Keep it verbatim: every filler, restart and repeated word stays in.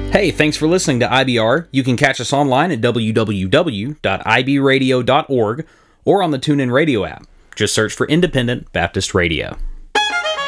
Hey, thanks for listening to I B R. You can catch us online at w w w dot i b radio dot org or on the TuneIn Radio app. Just search for Independent Baptist Radio.